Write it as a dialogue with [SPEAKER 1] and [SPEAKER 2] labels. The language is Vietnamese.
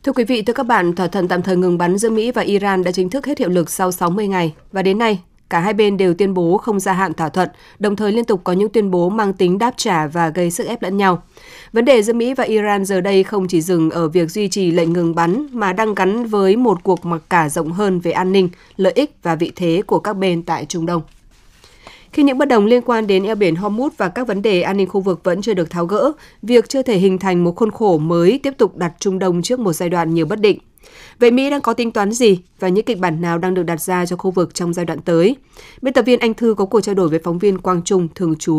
[SPEAKER 1] Thưa quý vị, thưa các bạn, thỏa thuận tạm thời ngừng bắn giữa Mỹ và Iran đã chính thức hết hiệu lực sau 60 ngày và đến nay, cả hai bên đều tuyên bố không gia hạn thỏa thuận, đồng thời liên tục có những tuyên bố mang tính đáp trả và gây sức ép lẫn nhau. Vấn đề giữa Mỹ và Iran giờ đây không chỉ dừng ở việc duy trì lệnh ngừng bắn mà đang gắn với một cuộc mặc cả rộng hơn về an ninh, lợi ích và vị thế của các bên tại Trung Đông. Khi những bất đồng liên quan đến eo biển Hormuz và các vấn đề an ninh khu vực vẫn chưa được tháo gỡ, việc chưa thể hình thành một khuôn khổ mới tiếp tục đặt Trung Đông trước một giai đoạn nhiều bất định. Vậy Mỹ đang có tính toán gì và những kịch bản nào đang được đặt ra cho khu vực trong giai đoạn tới? Biên tập viên Anh Thư có cuộc trao đổi với phóng viên Quang Trung thường trú